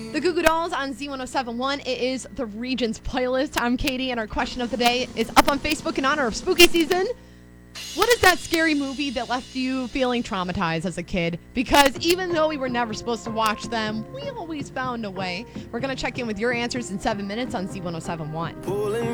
The Goo Goo Dolls on Z1071. It is the Regions playlist. I'm Katie, and our question of the day is up on Facebook in honor of spooky season. What is that scary movie that left you feeling traumatized as a kid? Because even though we were never supposed to watch them, we always found a way. We're going to check in with your answers in 7 minutes on Z1071.